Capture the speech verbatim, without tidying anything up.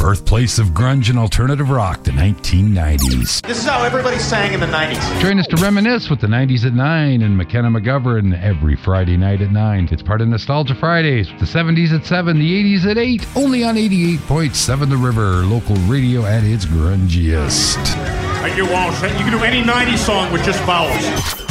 birthplace of grunge and alternative rock, the nineteen nineties. This is how everybody sang in the nineties. Join us to reminisce with the nineties at nine and McKenna McGovern every Friday night at nine. It's part of Nostalgia Fridays with the seventies at seven, the eighties at eight, only on eighty-eight point seven The River, local radio at its grungiest. Like you, Walsh. You can do any nineties song with just vowels.